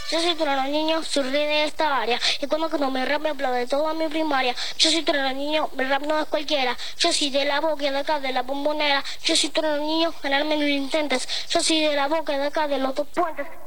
Yo soy trueno niño, soy rey de esta área. Y cuando no me rap me aplaude toda mi primaria. Yo soy trueno niño, mi rap no es cualquiera. Yo soy de la boca de acá, de la bombonera. Yo soy trueno niño, ganarme no lo intentes. Yo soy de la boca de acá, de los dos puentes.